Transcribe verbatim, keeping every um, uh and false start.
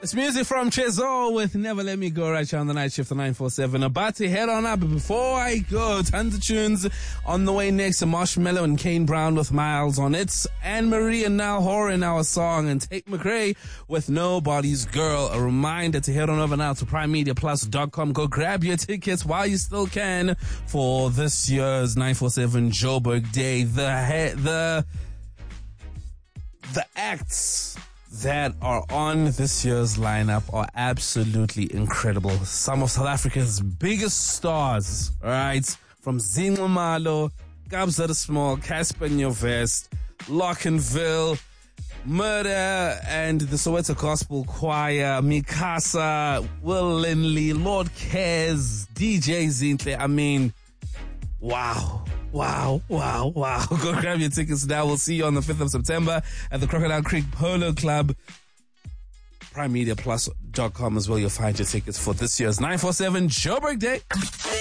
It's music from Trezor with Never Let Me Go right here on the night shift of nine four seven. About to head on up, but before I go, tons of tunes on the way next. Marshmello and Kane Brown with Miles on it. Anne-Marie and Niall Horan, our song, and Tate McRae with Nobody's Girl. A reminder to head on over now to prime media plus dot com. Go grab your tickets while you still can for this year's nine four seven Joburg Day. The he- the the acts that are on this year's lineup are absolutely incredible. Some of South Africa's biggest stars, alright? From Zinqumalo, Kabza the Small, Casper Nyovest, Lockenville, Murder, and the Soweto Gospel Choir, Mikasa, Will Lindley, Lord Cares, D J Zinhle. I mean, wow. Wow, wow, wow. Go grab your tickets now. We'll see you on the fifth of September at the Crocodile Creek Polo Club. prime media plus dot com as well. You'll find your tickets for this year's nine four seven Joburg Day.